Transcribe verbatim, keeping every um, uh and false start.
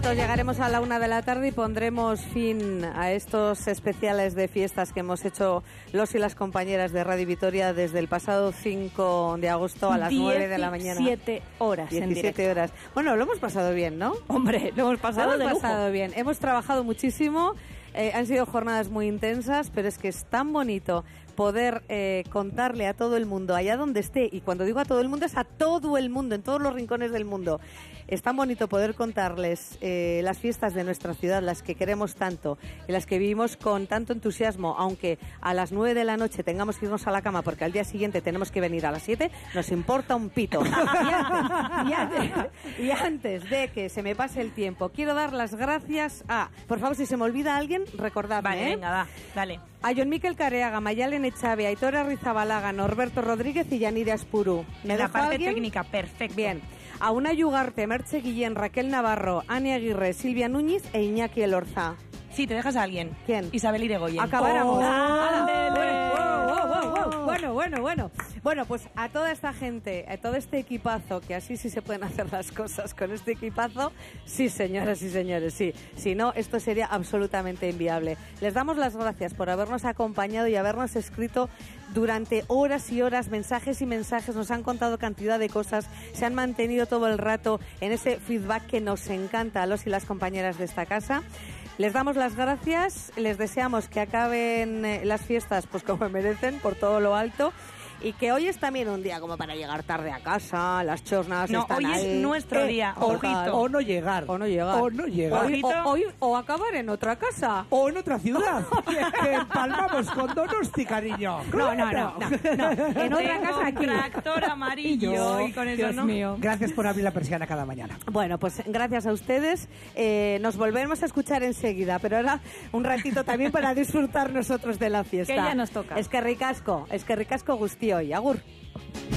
Llegaremos a la una de la tarde y pondremos fin a estos especiales de fiestas que hemos hecho los y las compañeras de Radio Vitoria desde el pasado cinco de agosto a las nueve de la mañana. diecisiete horas diecisiete horas. Bueno, lo hemos pasado bien, ¿no? Hombre, lo hemos pasado lo de hemos lujo. pasado bien. Hemos trabajado muchísimo. Eh, han sido jornadas muy intensas, pero es que es tan bonito poder eh, contarle a todo el mundo, allá donde esté, y cuando digo a todo el mundo es a todo el mundo, en todos los rincones del mundo. Es tan bonito poder contarles eh, las fiestas de nuestra ciudad, las que queremos tanto, y las que vivimos con tanto entusiasmo, aunque a las nueve de la noche tengamos que irnos a la cama porque al día siguiente tenemos que venir a las siete, nos importa un pito. Y antes, y antes, y antes de que se me pase el tiempo, quiero dar las gracias a, por favor, si se me olvida alguien, recordadme. Vale, ¿eh? venga, va, dale. A John Miquel Careaga, Mayalen Echave, Aitor Arrizabalaga, Norberto Rodríguez y Yanira Espuru. ¿Me la parte alguien? Técnica, perfecto. Bien. A Una Yugarte, Merche Guillén, Raquel Navarro, Ani Aguirre, Silvia Núñez e Iñaki Elorza. Sí, te dejas a alguien. ¿Quién? Isabel Irigoyen. Acabáramos. Oh, ah, bueno, wow, wow, wow. bueno, bueno, bueno. Bueno, pues a toda esta gente, a todo este equipazo, que así sí se pueden hacer las cosas con este equipazo, sí, señoras y señores, sí. Si no, esto sería absolutamente inviable. Les damos las gracias por habernos acompañado y habernos escrito durante horas y horas, mensajes y mensajes, nos han contado cantidad de cosas, se han mantenido todo el rato en ese feedback que nos encanta a los y las compañeras de esta casa. Les damos las gracias, les deseamos que acaben eh, las fiestas pues como merecen, por todo lo alto. Y que hoy es también un día como para llegar tarde a casa, las chornas no, están hoy ahí. es nuestro eh, día, o, ojito. O no llegar. O no llegar. O no llegar. Hoy, o, hoy, o acabar en otra casa. O en otra ciudad. Que empalmamos con Donosti, cariño. No, no, no. no, no. En otra Tengo casa aquí. Tractor amarillo. Y con eso Dios no. mío. Gracias por abrir la persiana cada mañana. Bueno, pues gracias a ustedes. Eh, nos volvemos a escuchar enseguida, pero ahora un ratito también para disfrutar nosotros de la fiesta. Que ya nos toca. Es que ricasco, es que ricasco gustio y agur.